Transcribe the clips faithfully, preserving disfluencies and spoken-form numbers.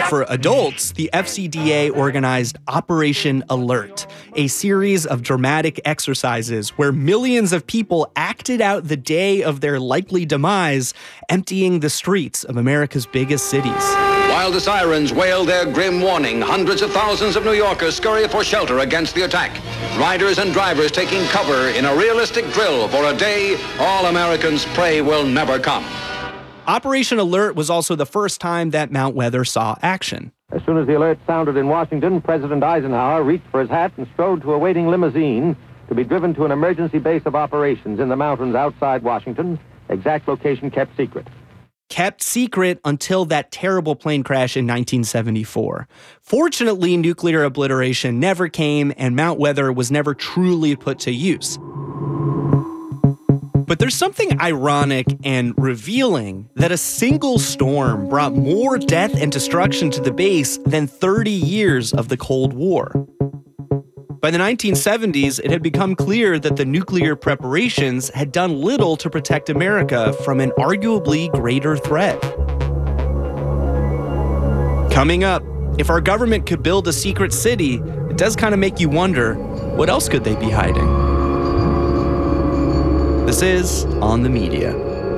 For adults, the F C D A organized Operation Alert, a series of dramatic exercises where millions of people acted out the day of their likely demise, emptying the streets of America's biggest cities. While the sirens wail their grim warning, hundreds of thousands of New Yorkers scurry for shelter against the attack. Riders and drivers taking cover in a realistic drill for a day all Americans pray will never come. Operation Alert was also the first time that Mount Weather saw action. As soon as the alert sounded in Washington, President Eisenhower reached for his hat and strode to a waiting limousine to be driven to an emergency base of operations in the mountains outside Washington, exact location kept secret. Kept secret until that terrible plane crash in nineteen seventy-four. Fortunately, nuclear obliteration never came, and Mount Weather was never truly put to use. But there's something ironic and revealing that a single storm brought more death and destruction to the base than thirty years of the Cold War. By the nineteen seventies, it had become clear that the nuclear preparations had done little to protect America from an arguably greater threat. Coming up, if our government could build a secret city, it does kind of make you wonder, what else could they be hiding? This is On the Media.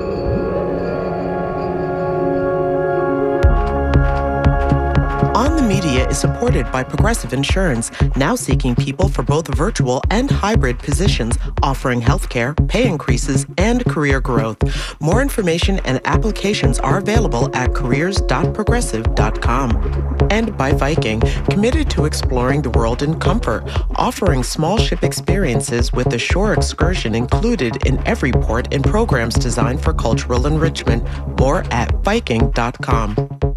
On the Media is supported by Progressive Insurance, now seeking people for both virtual and hybrid positions, offering healthcare, pay increases, and career growth. More information and applications are available at careers dot progressive dot com. And by Viking, committed to exploring the world in comfort, offering small ship experiences with a shore excursion included in every port and programs designed for cultural enrichment. More at viking dot com.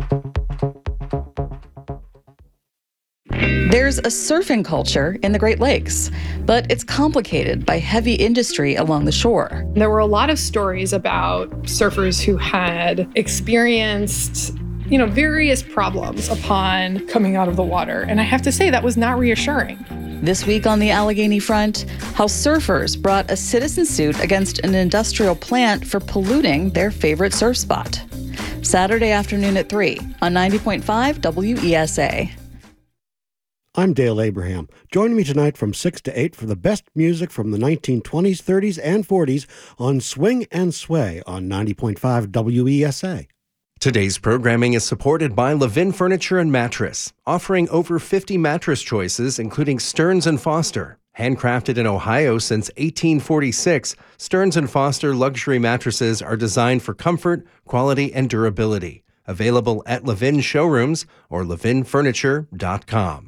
There's a surfing culture in the Great Lakes, but it's complicated by heavy industry along the shore. There were a lot of stories about surfers who had experienced, you know, various problems upon coming out of the water. And I have to say, that was not reassuring. This week on the Allegheny Front, how surfers brought a citizen suit against an industrial plant for polluting their favorite surf spot. Saturday afternoon at three on ninety point five W E S A. I'm Dale Abraham. Join me tonight from six to eight for the best music from the nineteen twenties, thirties, and forties on Swing and Sway on ninety point five W E S A. Today's programming is supported by Levin Furniture and Mattress, offering over fifty mattress choices, including Stearns and Foster. Handcrafted in Ohio since eighteen forty-six, Stearns and Foster luxury mattresses are designed for comfort, quality, and durability. Available at Levin showrooms or levin furniture dot com.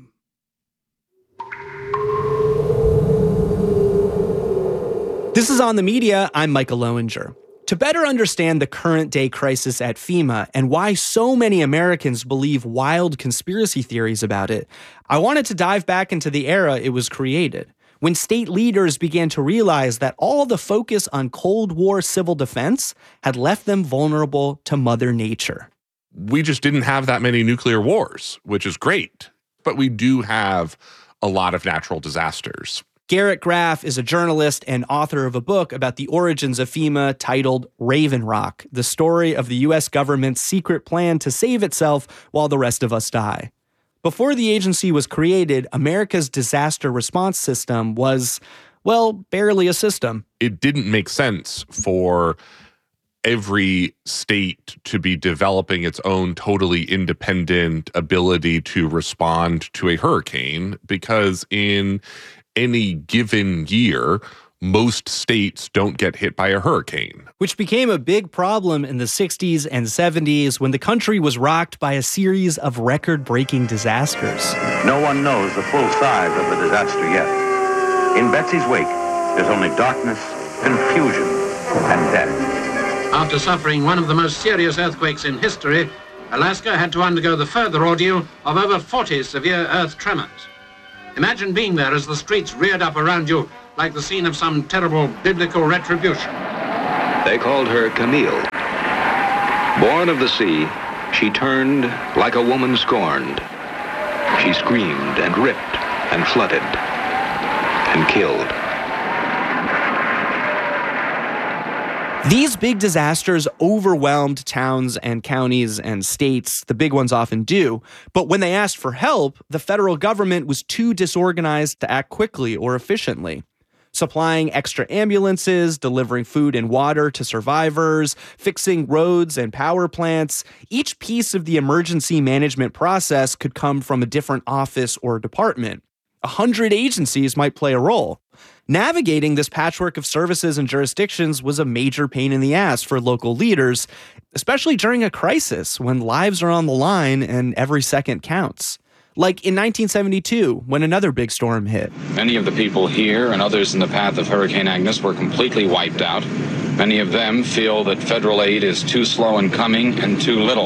This is On the Media. I'm Michael Lowinger. To better understand the current-day crisis at FEMA and why so many Americans believe wild conspiracy theories about it, I wanted to dive back into the era it was created, when state leaders began to realize that all the focus on Cold War civil defense had left them vulnerable to Mother Nature. We just didn't have that many nuclear wars, which is great, but we do have a lot of natural disasters. Garrett Graff is a journalist and author of a book about the origins of FEMA titled Raven Rock, the story of the U S government's secret plan to save itself while the rest of us die. Before the agency was created, America's disaster response system was, well, barely a system. It didn't make sense for every state to be developing its own totally independent ability to respond to a hurricane, because in any given year, most states don't get hit by a hurricane. Which became a big problem in the sixties and seventies when the country was rocked by a series of record-breaking disasters. No one knows the full size of the disaster yet. In Betsy's wake, there's only darkness, confusion, and death. After suffering one of the most serious earthquakes in history, Alaska had to undergo the further ordeal of over forty severe earth tremors. Imagine being there as the streets reared up around you like the scene of some terrible biblical retribution. They called her Camille. Born of the sea, she turned like a woman scorned. She screamed and ripped and flooded and killed. These big disasters overwhelmed towns and counties and states. The big ones often do. But when they asked for help, the federal government was too disorganized to act quickly or efficiently. Supplying extra ambulances, delivering food and water to survivors, fixing roads and power plants. Each piece of the emergency management process could come from a different office or department. A hundred agencies might play a role. Navigating this patchwork of services and jurisdictions was a major pain in the ass for local leaders, especially during a crisis when lives are on the line and every second counts. Like in nineteen seventy-two, when another big storm hit. Many of the people here and others in the path of Hurricane Agnes were completely wiped out. Many of them feel that federal aid is too slow in coming and too little.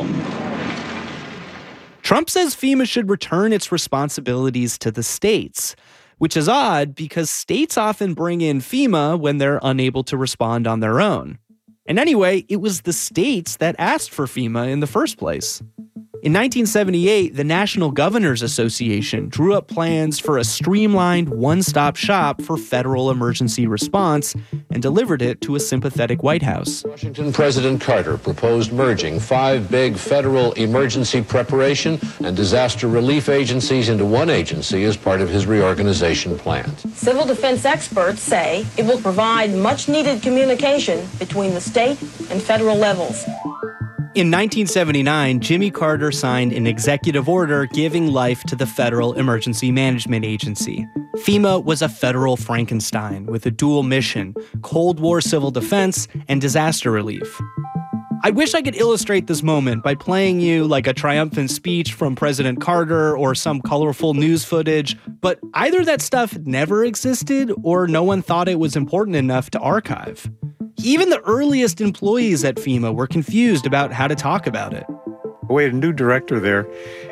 Trump says FEMA should return its responsibilities to the states, which is odd because states often bring in FEMA when they're unable to respond on their own. And anyway, it was the states that asked for FEMA in the first place. In nineteen seventy-eight, the National Governors Association drew up plans for a streamlined one-stop shop for federal emergency response and delivered it to a sympathetic White House. Washington President Carter proposed merging five big federal emergency preparation and disaster relief agencies into one agency as part of his reorganization plan. Civil defense experts say it will provide much-needed communication between the state and federal levels. In nineteen seventy-nine, Jimmy Carter signed an executive order giving life to the Federal Emergency Management Agency. FEMA was a federal Frankenstein with a dual mission: Cold War civil defense and disaster relief. I wish I could illustrate this moment by playing you like a triumphant speech from President Carter or some colorful news footage, but either that stuff never existed or no one thought it was important enough to archive. Even the earliest employees at FEMA were confused about how to talk about it. We had a new director there,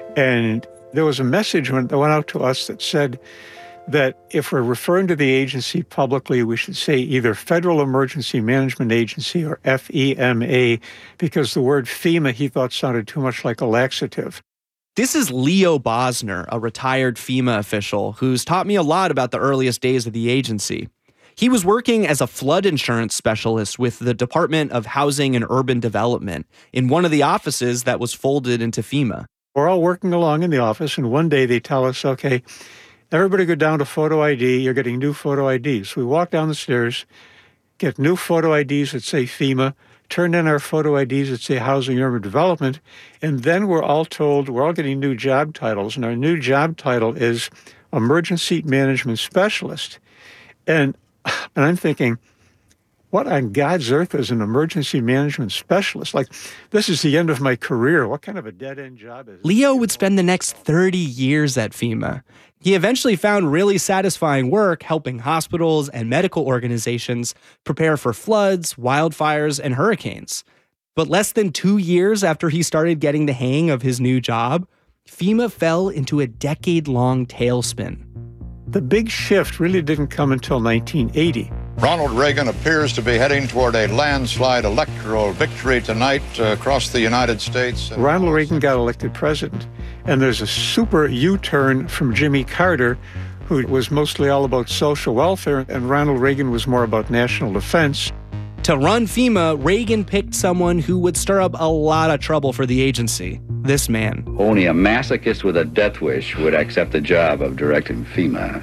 and there was a message that went out to us that said that if we're referring to the agency publicly, we should say either Federal Emergency Management Agency or F E M A, because the word FEMA he thought sounded too much like a laxative. This is Leo Bosner, a retired FEMA official who's taught me a lot about the earliest days of the agency. He was working as a flood insurance specialist with the Department of Housing and Urban Development in one of the offices that was folded into FEMA. We're all working along in the office, and one day they tell us, okay, everybody go down to photo I D. You're getting new photo I Ds. So we walk down the stairs, get new photo I Ds that say FEMA, turn in our photo I Ds that say Housing and Urban Development, and then we're all told we're all getting new job titles, and our new job title is Emergency Management Specialist. And And I'm thinking, what on God's earth is an emergency management specialist? Like, this is the end of my career. What kind of a dead-end job is it? Leo would spend the next thirty years at FEMA. He eventually found really satisfying work helping hospitals and medical organizations prepare for floods, wildfires, and hurricanes. But less than two years after he started getting the hang of his new job, FEMA fell into a decade-long tailspin. The big shift really didn't come until nineteen eighty. Ronald Reagan appears to be heading toward a landslide electoral victory tonight uh, across the United States. Ronald Reagan got elected president, and there's a super U-turn from Jimmy Carter, who was mostly all about social welfare, and Ronald Reagan was more about national defense. To run FEMA, Reagan picked someone who would stir up a lot of trouble for the agency. This man. Only a masochist with a death wish would accept the job of directing FEMA.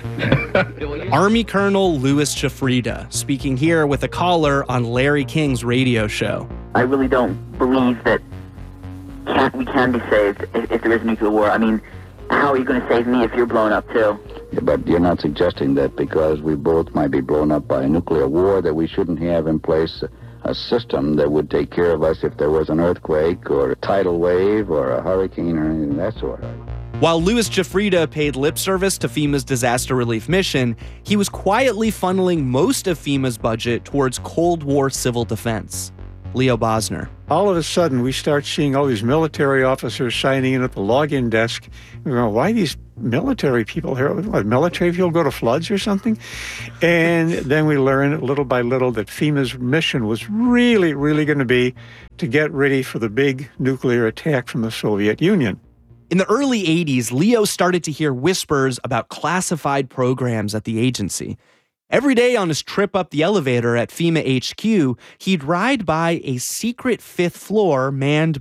Army Colonel Louis Jafrida, speaking here with a caller on Larry King's radio show. I really don't believe that can, we can be saved if, if there is a nuclear war. I mean, how are you going to save me if you're blown up too? Yeah, but you're not suggesting that because we both might be blown up by a nuclear war that we shouldn't have in place a system that would take care of us if there was an earthquake or a tidal wave or a hurricane or anything of that sort. While Louis Jafrida paid lip service to FEMA's disaster relief mission, he was quietly funneling most of FEMA's budget towards Cold War civil defense. Leo Bosner. All of a sudden, we start seeing all these military officers signing in at the login desk. We're going, why these military people here? What, military people go to floods or something? And then we learn little by little that FEMA's mission was really, really going to be to get ready for the big nuclear attack from the Soviet Union. In the early eighties, Leo started to hear whispers about classified programs at the agency. Every day on his trip up the elevator at FEMA H Q, he'd ride by a secret fifth floor manned